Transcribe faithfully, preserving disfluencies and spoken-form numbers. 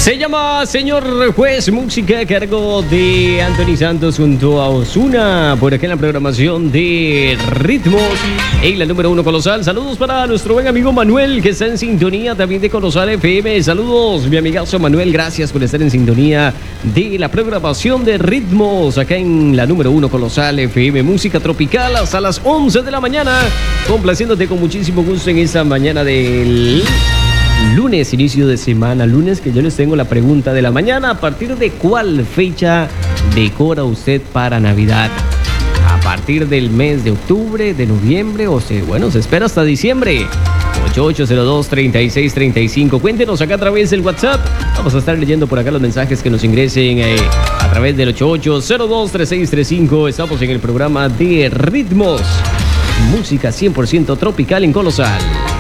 Se llama Señor Juez, música a cargo de Anthony Santos junto a Ozuna, por acá en la programación de Ritmos, en la número uno Colosal. Saludos para nuestro buen amigo Manuel, que está en sintonía también de Colosal F M. Saludos, mi amigazo Manuel, gracias por estar en sintonía de la programación de Ritmos, acá en la número uno Colosal F M, música tropical hasta las once de la mañana, complaciéndote con muchísimo gusto en esta mañana del lunes, inicio de semana, lunes que yo les tengo la pregunta de la mañana. ¿A partir de cuál fecha decora usted para Navidad? ¿A partir del mes de octubre, de noviembre o se, bueno, se espera hasta diciembre? ocho ocho cero dos, treinta y seis treinta y cinco. Cuéntenos acá a través del WhatsApp. Vamos a estar leyendo por acá los mensajes que nos ingresen eh, a través del ocho ocho cero dos, treinta y seis treinta y cinco. Estamos en el programa de Ritmos, música cien por ciento tropical en Colosal.